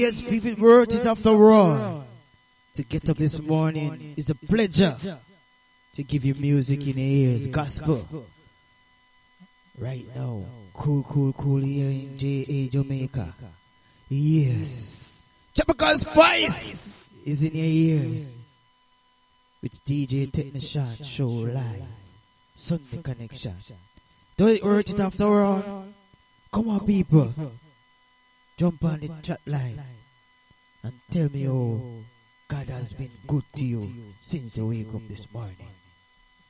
Yes, people worth it after all. To get up this morning is a pleasure. To give you music in the ears, gospel. Right now, cool here in J.A. Jamaica. Yes. Tropical Spice is in your ears. With DJ Technician Show live. Sunday Connection. Do it worth it after all? Come on, people. Jump on the chat line and tell me how God has been good to you since you wake up this morning.